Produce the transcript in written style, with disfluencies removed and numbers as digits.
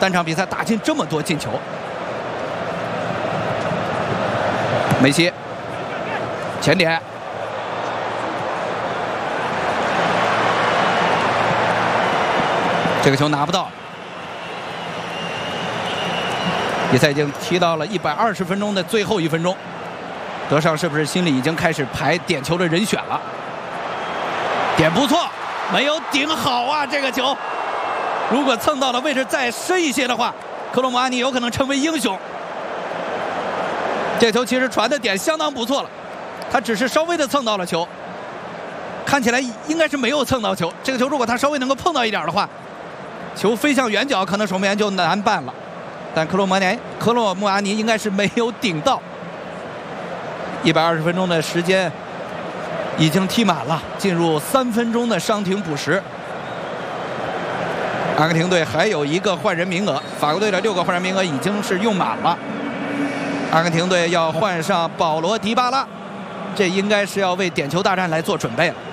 单场比赛打进这么多进球。梅西前点，这个球拿不到。比赛已经踢到了120分钟的最后1分钟，德尚是不是心里已经开始排点球的人选了？点不错，没有顶好啊！这个球，如果蹭到的位置再深一些的话，克罗姆阿尼有可能成为英雄。这球其实传的点相当不错了，他只是稍微的蹭到了球，看起来应该是没有蹭到球。这个球如果他稍微能够碰到一点的话，球飞向远角，可能守门员就难办了。但克洛姆阿尼应该是没有顶到。120分钟的时间已经踢满了，进入3分钟的伤停补时。阿根廷队还有1个换人名额，法国队的6个换人名额已经是用满了。阿根廷队要换上保罗·迪巴拉，这应该是要为点球大战来做准备了。